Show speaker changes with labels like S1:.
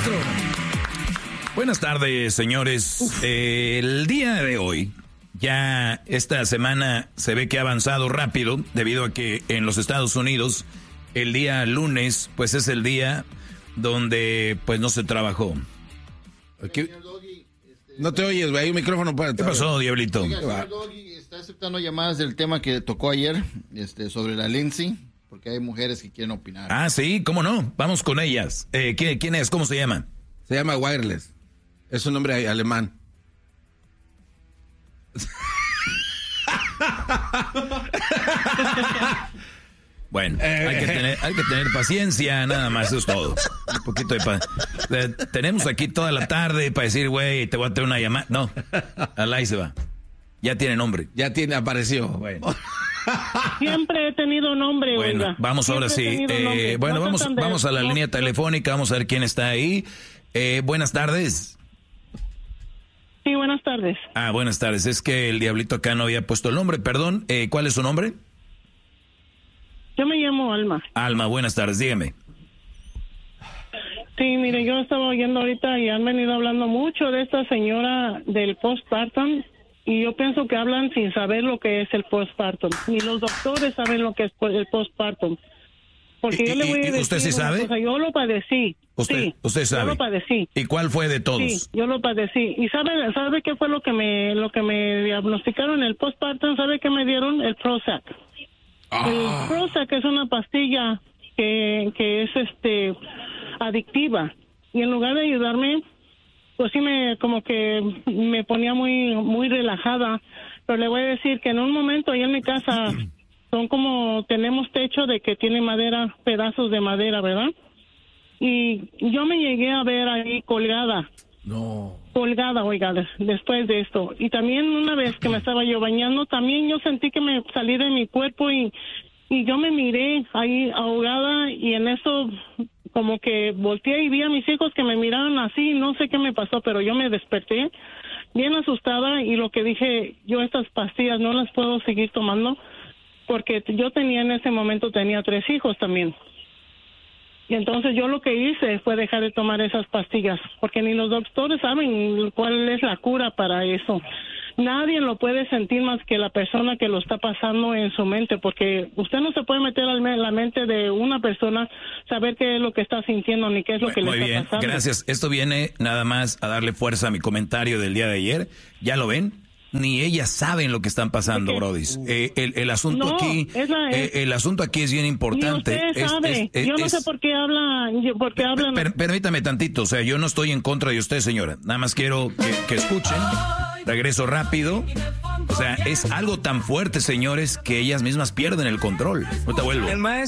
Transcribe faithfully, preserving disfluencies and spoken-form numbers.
S1: maestro.
S2: Buenas tardes, señores. Eh, el día de hoy, ya esta semana se ve que ha avanzado rápido debido a que en los Estados Unidos el día lunes, pues es el día donde pues no se trabajó.
S1: ¿Qué? No te oyes, güey, hay un micrófono para...
S2: ¿Qué pasó, Diablito?
S3: Oiga, señor Doggy, está aceptando llamadas del tema que tocó ayer, este, sobre la Lindsay, porque hay mujeres que quieren opinar.
S2: Ah, sí, ¿cómo no? Vamos con ellas. Eh, ¿quién, ¿Quién es? ¿Cómo se llama?
S1: Se llama Wireless. Es un nombre alemán.
S2: Bueno, hay que, tener, hay que tener paciencia, nada más, eso es todo. Un poquito de paciencia. Tenemos aquí toda la tarde para decir, güey, te voy a tener una llamada. No, al ahí se va. Ya tiene nombre.
S1: Ya tiene, apareció.
S2: Bueno.
S4: Siempre he tenido nombre,
S2: Bueno,
S4: oiga.
S2: vamos ahora sí. Eh, bueno,
S4: no
S2: vamos, vamos a la
S4: no.
S2: línea telefónica, vamos a ver quién está ahí. Eh, buenas tardes.
S4: Sí, buenas tardes.
S2: Ah, buenas tardes. Es que el Diablito acá no había puesto el nombre. Perdón, eh, ¿cuál es su nombre?
S4: Yo me llamo Alma.
S2: Alma, buenas tardes, dígame.
S4: Sí, mire, yo estaba oyendo ahorita y han venido hablando mucho de esta señora del postpartum y yo pienso que hablan sin saber lo que es el postpartum. Ni los doctores saben lo que es el postpartum. Porque
S2: ¿Y,
S4: yo le voy a decir
S2: ¿Usted sí sabe?
S4: Cosa, yo lo padecí.
S2: ¿Usted,
S4: sí,
S2: usted sabe?
S4: Yo lo padecí.
S2: ¿Y cuál fue de todos?
S4: Sí, yo lo padecí. ¿Y sabe, sabe qué fue lo que me lo que me diagnosticaron el postpartum? ¿Sabe qué me dieron? El Prozac.
S1: Ah.
S4: El Prozac es una pastilla que, que es este adictiva y en lugar de ayudarme, pues sí me como que me ponía muy muy relajada. Pero le voy a decir que en un momento ahí en mi casa son como tenemos techo de que tiene madera, pedazos de madera, ¿verdad? Y yo me llegué a ver ahí colgada.
S1: No.
S4: Colgada, oiga, des- después de esto. Y también una vez que me estaba yo bañando, también yo sentí que me salí de mi cuerpo y, y yo me miré ahí ahogada y en eso como que volteé y vi a mis hijos que me miraban así, no sé qué me pasó, pero yo me desperté bien asustada y lo que dije, yo estas pastillas no las puedo seguir tomando porque yo tenía en ese momento, tenía tres hijos también. Y entonces yo lo que hice fue dejar de tomar esas pastillas, porque ni los doctores saben cuál es la cura para eso. Nadie lo puede sentir más que la persona que lo está pasando en su mente, porque usted no se puede meter en la mente de una persona, saber qué es lo que está sintiendo ni qué es lo que
S2: Muy
S4: le
S2: bien,
S4: está pasando.
S2: gracias. Esto viene nada más a darle fuerza a mi comentario del día de ayer. ¿Ya lo ven? Ni ellas saben lo que están pasando, brodis. Eh, el, el asunto
S4: No,
S2: aquí,
S4: esa es-
S2: eh, el asunto aquí es bien importante.
S4: Ni usted
S2: Es-
S4: sabe.
S2: es- es-
S4: yo no
S2: es-
S4: sé por qué habla, yo- por qué hablan.
S2: Per- permítame tantito, o sea, yo no estoy en contra de usted, señora. Nada más quiero que, que escuchen. Regreso rápido. O sea, es algo tan fuerte, señores, que ellas mismas pierden el control. No te vuelvo.